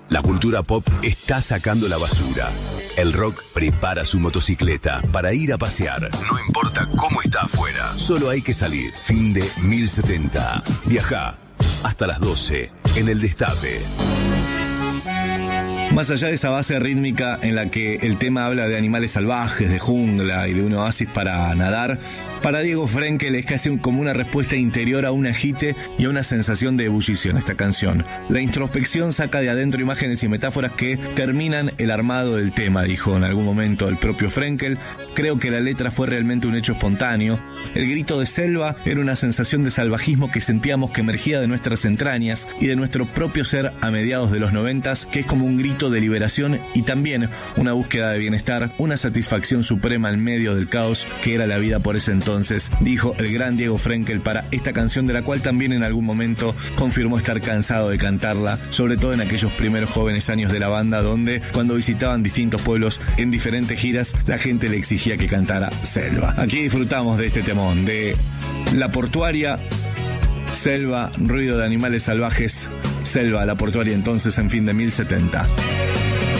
La cultura pop está sacando la basura. El rock prepara su motocicleta para ir a pasear. No importa cómo está afuera, solo hay que salir. Fin de 1070. Viajá hasta las 12 en el Destape. Más allá de esa base rítmica en la que el tema habla de animales salvajes, de jungla y de un oasis para nadar, para Diego Frenkel es casi como una respuesta interior a un agite y a una sensación de ebullición esta canción. La introspección saca de adentro imágenes y metáforas que terminan el armado del tema, dijo en algún momento el propio Frenkel. Creo que la letra fue realmente un hecho espontáneo. El grito de selva era una sensación de salvajismo que sentíamos que emergía de nuestras entrañas y de nuestro propio ser a mediados de los 90s, que es como un grito de liberación y también una búsqueda de bienestar, una satisfacción suprema en medio del caos que era la vida por ese entonces, dijo el gran Diego Frenkel para esta canción, de la cual también en algún momento confirmó estar cansado de cantarla, sobre todo en aquellos primeros jóvenes años de la banda, donde cuando visitaban distintos pueblos en diferentes giras, la gente le exigía que cantara Selva. Aquí disfrutamos de este temón, de La Portuaria, Selva, ruido de animales salvajes, Selva, La Portuaria entonces en Fin de 1070.